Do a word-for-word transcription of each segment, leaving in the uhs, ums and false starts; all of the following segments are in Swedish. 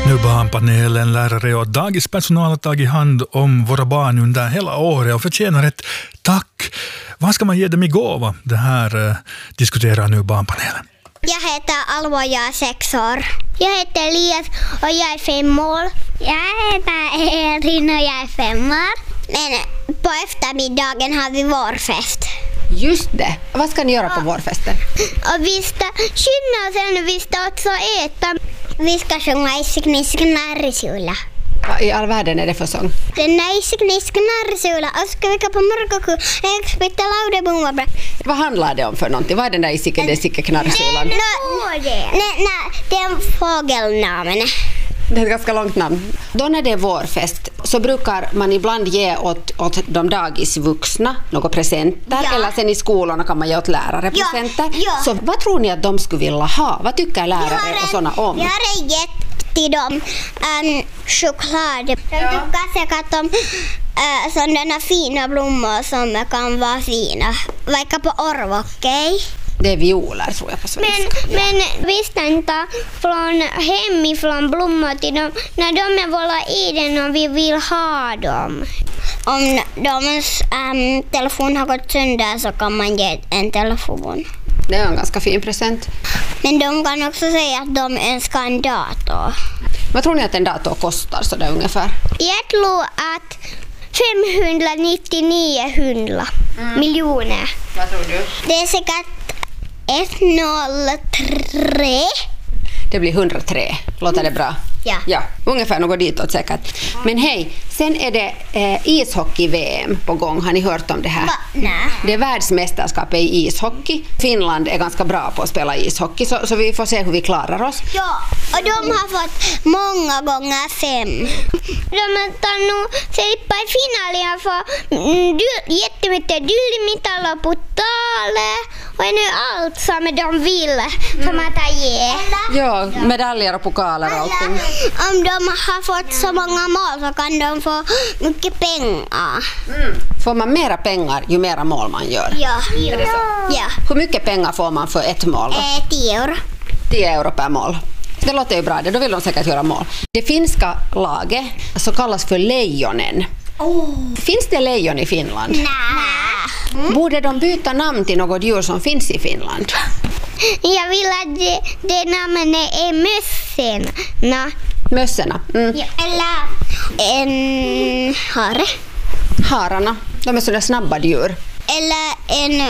Nu barnpanelen, lärare och dagispersonal har tagit hand om våra barn under hela året och förtjänar ett tack. Vad ska man ge dem i gåva? Det här eh, diskuterar nu barnpanelen. Jag heter Alva och jag är sex år. Jag heter Elias och jag är fem år. Jag heter Elin och jag är fem år. Men på eftermiddagen har vi vårfest. Just det. Vad ska ni göra på vårfesten? Och vi ska kynna och sen vi ska också äta. Vi ska sjunga Isseknisk narrisula. Vad i all världen är det för sång? Den är Isseknisk narrisula. Och ska vi gå på mörkoku. Jag ska spela laudebomma. Vad handlar det om för någonting? Vad är den där Isike, det Isike knarrsulan? Nej, nej, det är en fågelnamn. Det är ett ganska långt namn. Då när det är vårfest så brukar man ibland ge åt, åt de dagisvuxna några presenter. Ja. Eller sen i skolorna kan man ge åt lärare Ja, presenter. ja. Så vad tror ni att de skulle vilja ha? Vad tycker lärare Jag har och sådana om? Jag har gett till dem um, choklad. De tycker säkert om uh, sådana fina blommor som kan vara fina. Vilka på Orvo, okej? Okay? Det är violer tror jag på svenska. Men, ja. men vi ska inte från hemifrån blommor till dem när de är våra egen och vi vill ha dem. Om deras um, telefon har gått sönder så kan man ge en telefon. Det är en ganska fin present. Men de kan också säga att de önskar en dator. Vad tror ni att en dator kostar så där ungefär? Jag tror att femhundranittionio mm. miljoner. Vad tror du? Det är säkert etthundratre. Det blir hundratre. Låter det bra? Ja. Ja, ungefär något ditåt säkert. Men hej, sen är det eh, ishockey-V M på gång. Har ni hört om det här? Va? Nej. Det är världsmästerskapet i ishockey. Finland är ganska bra på att spela ishockey så, så vi får se hur vi klarar oss. Ja, och de har fått många gånger fem. De tar nog slippa i finalen för mm, jättemycket dyllmitaller på talet och nu allt som de vill som att ge. Ja, medaljer och pokaler och allting. Om de har fått så många mål så kan de få mycket pengar. Mm. Får man mera pengar ju mera mål man gör? Ja. Är det så? Ja. Hur mycket pengar får man för ett mål då? Eh, tio euro. tio euro per mål. Det låter ju bra, då vill de säkert göra mål. Det finska laget så kallas för Lejonen. Oh. Finns det lejon i Finland? Nej. Mm. Borde de byta namn till något djur som finns i Finland? Jag vill att det, det namnet är mössorna. Mössorna? Mm. Ja. Eller en hare. Hararna, de är sådana snabba djur. Eller en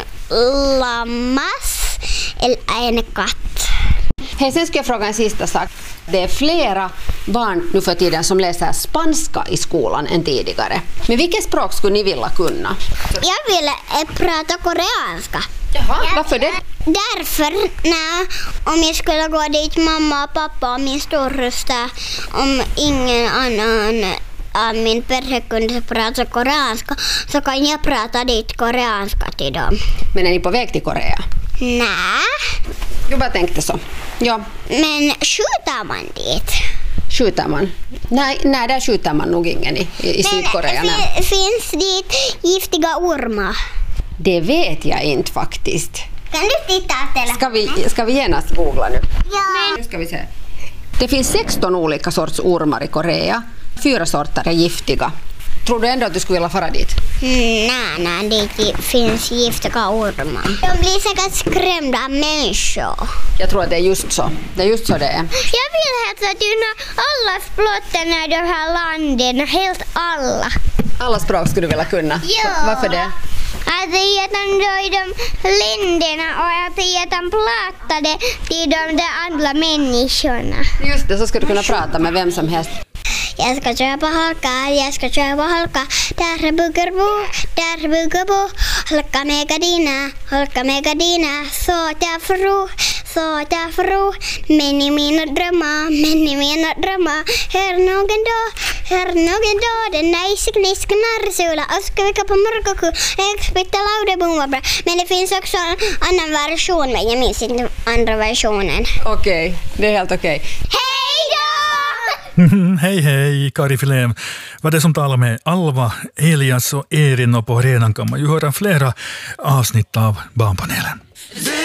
lammas. Eller en katt. Hej, sen ska jag fråga en sista sak. Det är flera barn nu för tiden som läser spanska i skolan än tidigare. Men vilket språk skulle ni vilja kunna? Jag vill eh, prata koreanska. Jaha, varför det? Därför när, om jag skulle gå dit mamma och pappa och min storrösta om ingen annan av min perhe kunde prata koreanska så kan jag prata dit koreanska till dem. Men är ni på väg till Korea? Nej. Jag bara tänkte så. Ja. Men skjuter man dit? Skjuter man? Nej, nej, där skjuter man nog ingen i, i Sydkorea. Men fin, finns dit giftiga ormar? Det vet jag inte faktiskt. Kan du titta till? Ska vi, ska vi genast googla nu? Ja. Nu ska vi se. Det finns sexton olika sorts ormar i Korea. Fyra sorter är giftiga. Tror du ändå att du skulle vilja fara dit? Mm, nej, nej, det finns giftiga ormar. De blir säkert skrämda av människor. Jag tror att det är just så. Det är just så det är. Jag vill hälsa till alla språken i de här landen, helt alla. Alla språk skulle du vilja kunna? Ja. Varför det? Att jag kan då i de länderna och att jag kan prata det till de där andra människorna. Just det, så skulle du kunna prata med vem som helst. Jag ska köpa halka, jag ska köpa halka. Där bygger bo, där bygger bo. Halka med gardina, halka med gardina. Så jag fru, så jag fru. Men i mina drömmar, men i mina drömmar. Hör någon då, hör någon då. Den är Isseknisk narrisula. Och ska vi gå på mörkoku. Jag spittar laudebomma. Men det finns också en annan version. Men jag minns inte andra versionen. Okej, okay, det är helt okej. Okay. Hej då! Hej hej, Kari Filén. Vad det som talar med Alva, Elias och Erin, och på arenan kan man ju höra flera avsnitt av barnpanelen.